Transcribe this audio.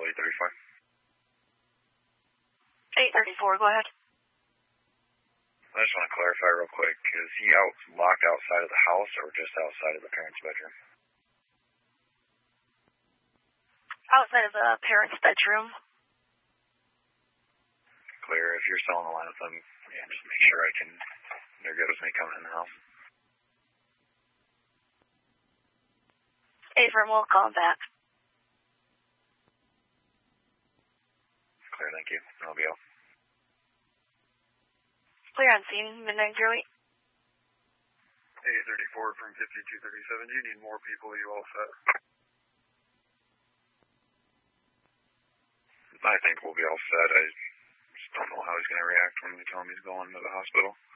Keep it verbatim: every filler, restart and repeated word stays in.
eight thirty-four. eight thirty-four, go ahead. I just want to clarify real quick, is he out locked outside of the house or just outside of the parents' bedroom? Outside of the parents' bedroom. Clear. If you're still on the line with them, yeah, just make sure I can, they're good with me coming in the house. Avram will call him back. Clear, thank you. I'll be out. Clear on scene, midnight zero eight. eight thirty-four from fifty-two thirty-seven. Do you need more people? You all set? I think we'll be all set. I just don't know how he's going to react when we tell him he's going to the hospital.